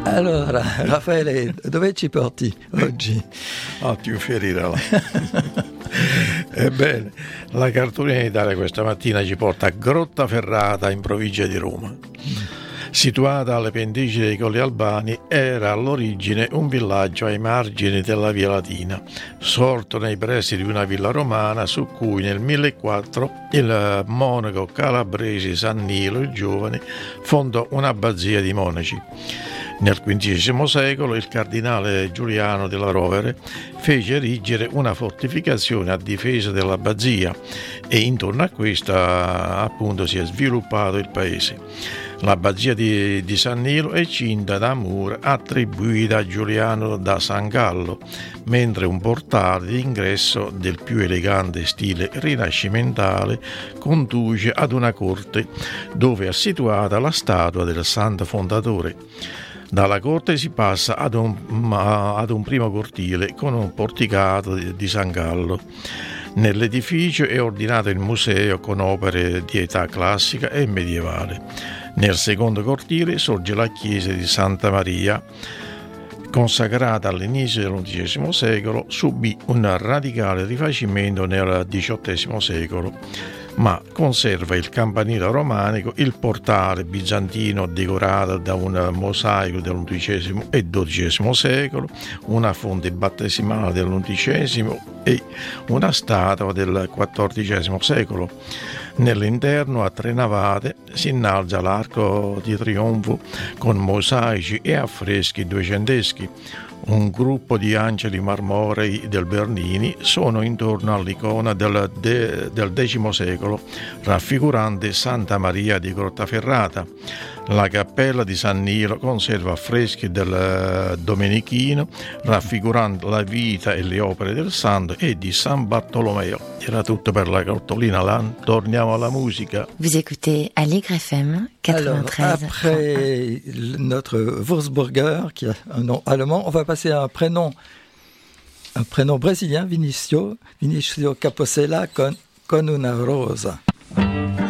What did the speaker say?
Allora, Raffaele, dove ci porti oggi? Ti ferirà. Ebbene, la cartolina d'Italia questa mattina ci porta a Grottaferrata, in provincia di Roma. Situata alle pendici dei Colli Albani, era all'origine un villaggio ai margini della Via Latina, sorto nei pressi di una villa romana su cui nel 1004 il monaco calabrese Sannilo il Giovane fondò un'abbazia di monaci. Nel XV secolo il cardinale Giuliano della Rovere fece erigere una fortificazione a difesa dell'abbazia e intorno a questa appunto si è sviluppato il paese. L'abbazia di Sannilo è cinta da mura attribuite a Giuliano da San Gallo, mentre un portale d'ingresso del più elegante stile rinascimentale conduce ad una corte dove è situata la statua del santo fondatore. Dalla corte si passa ad un primo cortile con un porticato di San Gallo. Nell'edificio è ordinato il museo con opere di età classica e medievale. Nel secondo cortile sorge la chiesa di Santa Maria, consacrata all'inizio dell'undicesimo secolo, subì un radicale rifacimento nel XVIII secolo, ma conserva il campanile romanico, il portale bizantino decorato da un mosaico dell'XI e XII secolo, una fonte battesimale dell'XI e una statua del XIV secolo. Nell'interno, a tre navate, si innalza l'arco di trionfo con mosaici e affreschi duecenteschi. Un gruppo di angeli marmorei del Bernini sono intorno all'icona del X secolo, raffigurante Santa Maria di Grottaferrata. La cappella di Sannilo conserva affreschi del Domenichino, raffigurando la vita e le opere del santo, e di San Bartolomeo. Era tutto per la cartolina, là torniamo alla musica. Vous écoutez Allegre FM 93. Alors, après notre Würzburger, qui a un nom allemand, on va passer à un prénom brésilien, Vinicio Capossela con una rosa.